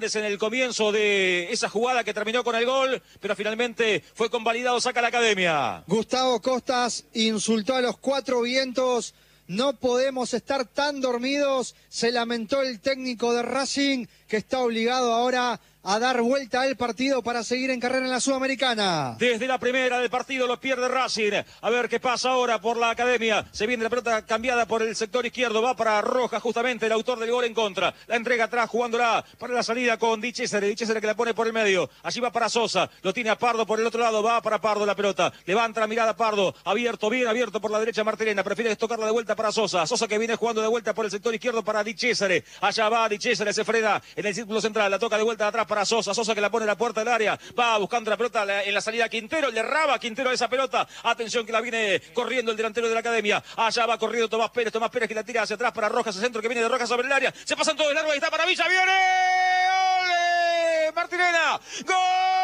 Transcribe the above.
Fernández en el comienzo de esa jugada que terminó con el gol, pero finalmente fue convalidado, saca la Academia. Gustavo Costas insultó a los cuatro vientos. No podemos estar tan dormidos, se lamentó el técnico de Racing, que está obligado ahora a dar vuelta al partido para seguir en carrera en la Sudamericana. Desde la primera del partido lo pierde Racing. A ver qué pasa ahora por la Academia. Se viene la pelota cambiada por el sector izquierdo. Va para Rojas, justamente el autor del gol en contra. La entrega atrás, jugándola para la salida con Di Cesare. Que la pone por el medio. Allí va para Sosa. Lo tiene a Pardo por el otro lado. Va para Pardo la pelota. Levanta la mirada a Pardo. Abierto, bien abierto por la derecha Martirena. Prefiere tocarla de vuelta para Sosa. Sosa que viene jugando de vuelta por el sector izquierdo para Di Cesare. Allá va Di Cesare, se frena en el círculo central. La toca de vuelta de atrás para Sosa. Sosa que la pone en la puerta del área. Va buscando la pelota en la salida Quintero. Le raba Quintero a esa pelota. Atención que la viene corriendo el delantero de la Academia. Allá va corriendo Tomás Pérez. Tomás Pérez que la tira hacia atrás para Rojas. El centro que viene de Rojas sobre el área. Se pasan todos de largo. Ahí está Maravilla. ¡Viene! ¡Ole! Martirena. ¡Gol!